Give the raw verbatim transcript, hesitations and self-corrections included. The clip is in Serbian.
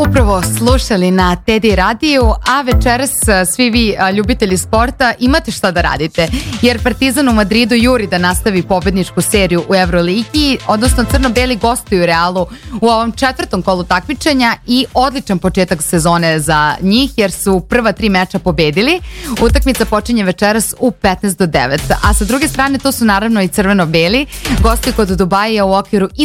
Upravo slušali na Tedi radiju, a večeras svi vi ljubitelji sporta imate šta da radite, jer Partizan u Madridu juri da nastavi pobedničku seriju u Evroligi, odnosno crno-beli gostuju Realu u ovom četvrtom kolu takmičenja i odličan početak sezone za njih, jer su prva tri meča pobedili. Utakmica počinje večeras u petnaest do devet, a sa druge strane to su naravno i crveno-beli, gostuju kod Dubaija u okviru